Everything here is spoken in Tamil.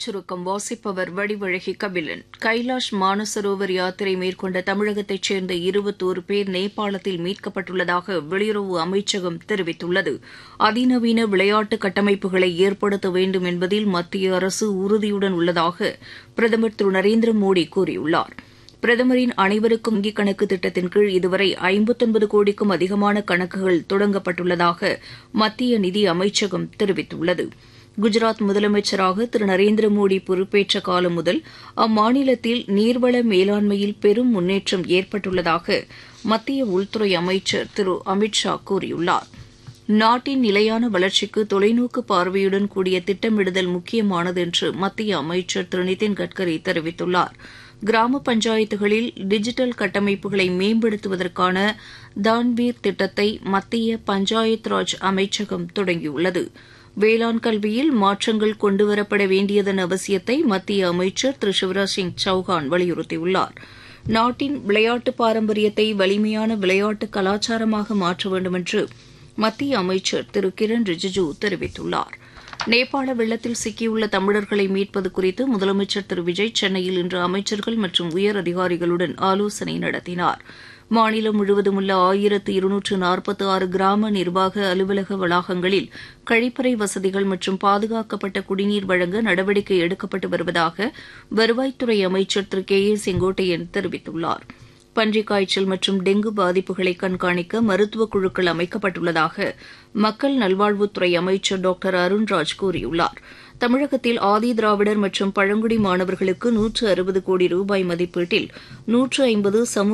சுருக்கம் வாசிப்பவர் வடிவழகி கபிலன். கைலாஷ் மானசரோவர் யாத்திரை மேற்கொண்ட தமிழகத்தைச் சேர்ந்த 21 பேர் நேபாளத்தில் மீட்கப்பட்டுள்ளதாக வெளியுறவு அமைச்சகம் தெரிவித்துள்ளது. அதிநவீன விளையாட்டு கட்டமைப்புகளை ஏற்படுத்த வேண்டும் என்பதில் மத்திய அரசு உறுதியுடன் உள்ளதாக பிரதமர் திரு நரேந்திர மோடி கூறியுள்ளார். பிரதமரின் அனைவருக்கும் வங்கிக் கணக்கு திட்டத்தின் கீழ் இதுவரை 59 கோடிக்கும் அதிகமான கணக்குகள் தொடங்கப்பட்டுள்ளதாக மத்திய நிதி அமைச்சகம் தெரிவித்துள்ளது. குஜராத் முதலமைச்சராக திரு நரேந்திர மோடி பொறுப்பேற்ற காலம் முதல் அம்மாநிலத்தில் நீர்வள மேலாண்மையில் பெரும் முன்னேற்றம் ஏற்பட்டுள்ளதாக மத்திய உள்துறை அமைச்சர் திரு அமித் ஷா கூறியுள்ளார். நாட்டின் நிலையான வளர்ச்சிக்கு தொலைநோக்கு பார்வையுடன் கூடிய திட்டமிடுதல் முக்கியமானது என்று மத்திய அமைச்சர் திரு நிதின் கட்கரி தெரிவித்துள்ளார். கிராம பஞ்சாயத்துகளில் டிஜிட்டல் கட்டமைப்புகளை மேம்படுத்துவதற்கான தான்வீர் திட்டத்தை மத்திய பஞ்சாயத் ராஜ் அமைச்சகம் தொடங்கியுள்ளது. வேளாண் கல்வியில் மாற்றங்கள் கொண்டுவரப்பட வேண்டியதன் அவசியத்தை மத்திய அமைச்சர் திரு சிவராஜ் சிங் சௌஹான் வலியுறுத்தியுள்ளார். நாட்டின் விளையாட்டு பாரம்பரியத்தை வலிமையான விளையாட்டு கலாச்சாரமாக மாற்ற வேண்டும் என்று மத்திய அமைச்சர் திரு கிரண் ரிஜிஜூ தெரிவித்துள்ளார். நேபாள வெள்ளத்தில் சிக்கியுள்ள தமிழர்களை மீட்பது குறித்து முதலமைச்சர் திரு விஜய் சென்னையில் இன்று அமைச்சர்கள் மற்றும் உயர் அதிகாரிகளுடன் ஆலோசனை நடத்தினார். மாநிலம் முழுவதும் உள்ள 1246 கிராம நிர்வாக அலுவலக வளாகங்களில் கழிப்பறை வசதிகள் மற்றும் பாதுகாக்கப்பட்ட குடிநீர் வழங்க நடவடிக்கை எடுக்கப்பட்டு வருவதாக வருவாய்த்துறை அமைச்சர் திரு கே ஏ செங்கோட்டையன் தெரிவித்துள்ளார். பன்றிக் காய்ச்சல் மற்றும் டெங்கு பாதிப்புகளை கண்காணிக்க மருத்துவக் குழுக்கள் அமைக்கப்பட்டுள்ளதாக மக்கள் நல்வாழ்வுத்துறை அமைச்சர் டாக்டர் அருண்ராஜ் கூறியுள்ளார். தமிழகத்தில் ஆதி திராவிடர் மற்றும் பழங்குடி மாணவர்களுக்கு 160 கோடி ரூபாய் மதிப்பீட்டில் 150 சமூக